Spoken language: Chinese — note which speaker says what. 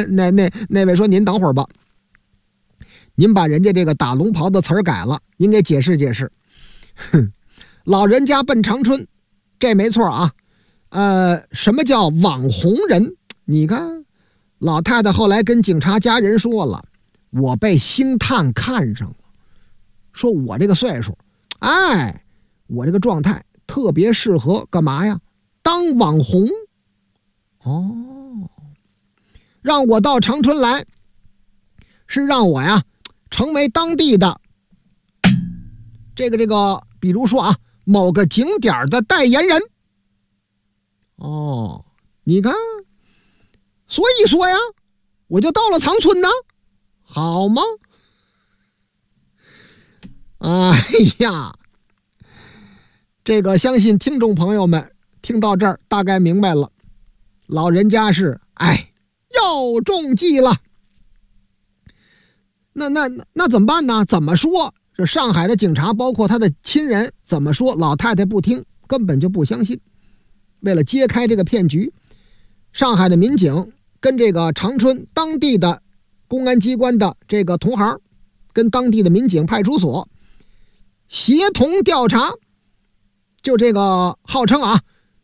Speaker 1: 那位说您等会儿吧，您把人家这个打龙袍的词儿改了，您给解释解释。哼，老人家奔长春，这没错啊。什么叫网红人？你看，老太太后来跟警察家人说了，我被星探看上了，说我这个岁数，我这个状态特别适合干嘛呀？当网红。哦，让我到长春来，是让我呀成为当地的这个，比如说啊，某个景点的代言人。哦，你看，所以说呀，我就到了长春呢，好吗？哎呀，这个相信听众朋友们听到这儿大概明白了，老人家是要中计了。那怎么办呢？怎么说？这上海的警察包括他的亲人怎么说？老太太不听，根本就不相信。为了揭开这个骗局，上海的民警跟这个长春当地的公安机关的这个同行，跟当地的民警派出所协同调查，就这个号称